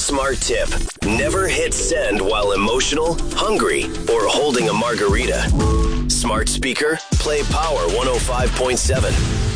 Smart tip. Never hit send while emotional, hungry, or holding a margarita. Smart speaker, play Power 105.7.